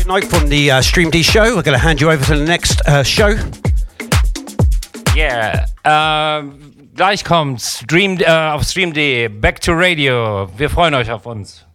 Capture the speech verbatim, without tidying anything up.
Good night from the uh, Stream D show. We're going to hand you over to the next uh, show. Yeah, ähm, gleich kommt Stream, äh, auf Stream D, Back to Radio. Wir freuen euch auf uns.